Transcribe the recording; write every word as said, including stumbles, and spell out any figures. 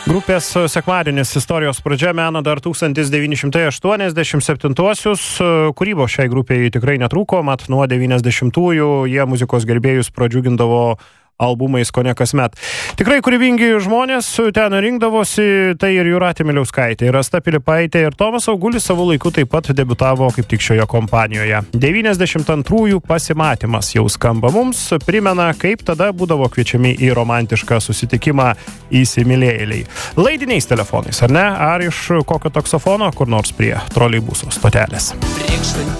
Grupės sekmadienis istorijos pradžia mena dar tūkstantis devyni šimtai aštuoniasdešimt septintuosius. Kūrybos šiai grupiai tikrai netrūko, mat nuo devyniasdešimtųjų jie muzikos gerbėjus pradžiugindavo albumais kone kasmet. Tikrai kūrybingi žmonės ten rinkdavosi, tai ir Jūratė Miliauskaitė, ir Asta Pilipaitė, ir Tomas Augulis savo laiku taip pat debiutavo kaip tik šioje kompanijoje. devyniasdešimt antrųjų pasimatymas jau skamba mums, primena, kaip tada būdavo kviečiami į romantišką susitikimą įsimylėjėliai. Laidiniais telefonais, ar ne? Ar iš kokio taksofono, kur nors prie troleibuso stotelės.